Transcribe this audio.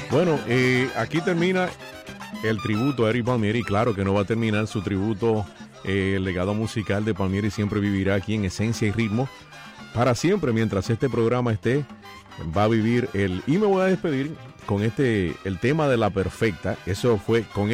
Bueno, aquí termina el tributo a Eric Palmieri. Claro que no va a terminar su tributo. El legado musical de Palmieri siempre vivirá aquí en Esencia y Ritmo. Para siempre, mientras este programa esté, va a vivir y me voy a despedir con el tema de La Perfecta. Eso fue con